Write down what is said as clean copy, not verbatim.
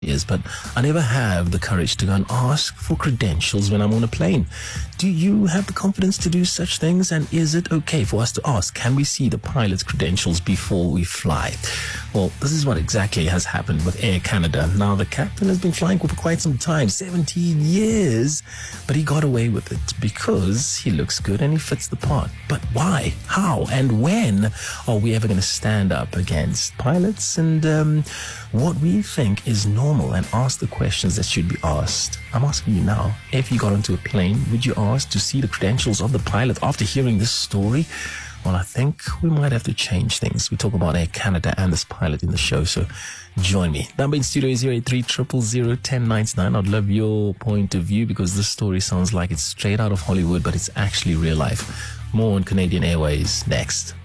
is, but I never have the courage to go and ask for credentials when I'm on a plane. Do you have the confidence to do such things? And is it okay for us to ask, can we see the pilot's credentials before we fly? Well, this is what exactly has happened with Air Canada. Now, the captain has been flying for quite some time, 17 years, but he got away with it because he looks good and he fits the part. But why? How? And when are we ever going to stand up against pilots and what we think is normal and ask the questions that should be asked? I'm asking you now, if you got onto a plane, would you ask to see the credentials of the pilot after hearing this story? Well, I think we might have to change things. We talk about Air Canada and this pilot in the show, so join me. Number in studio is 083 000 1099. I'd love your point of view because this story sounds like it's straight out of Hollywood, but it's actually real life. More on Canadian Airways next.